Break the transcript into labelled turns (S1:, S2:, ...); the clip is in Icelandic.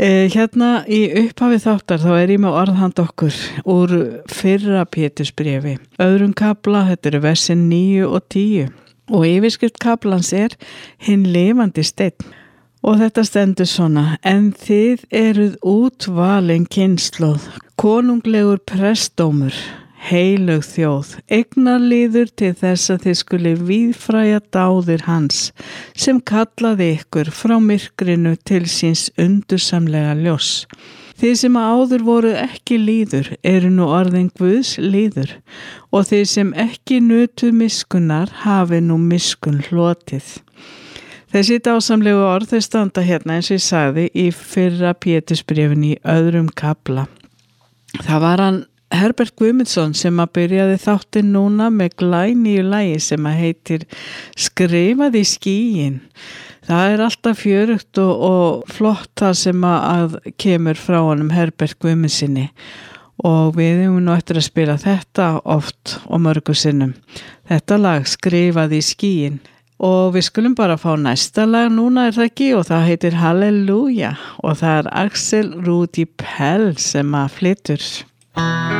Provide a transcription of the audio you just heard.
S1: Hérna í upphafi þáttar þá ég með orðhand okkur úr fyrra Pétursbréfi. Öðrum kafla, þetta eru versin 9 og 10 og yfirskrift kaflans hinn lifandi steinn. Og þetta stendur svona: En þið eruð útvalin kynslóð, konunglegur prestdómur, heilög þjóð, eignarliður til þess að þið skuli víðfræja dáðir hans, sem kallaði ykkur frá myrkrinu til síns undursamlega ljós. Þið sem áður voru ekki líður eru nú orðin Guðs líður, og þið sem ekki nutuð miskunnar hafi nú miskun hlotið. Þessi dásamlegu orð þau standa hérna eins og ég sagði í fyrra Pétursbréfinu í öðrum kafla. Það var hann Herbert Guðmundsson sem byrjaði þáttinn núna með glænýju lagi sem heitir Skrifað í skýin. Það alltaf fjörugt og flott það sem að kemur frá honum Herbert Guðmundssoni og við höfum nú eftir að spila þetta oft og mörgu sinnum. Þetta lag Skrifað í skýin. Og við skulum bara fá næsta lag núna það ekki og það heitir Halleluja og það Axel Rudi Pell sem flytur.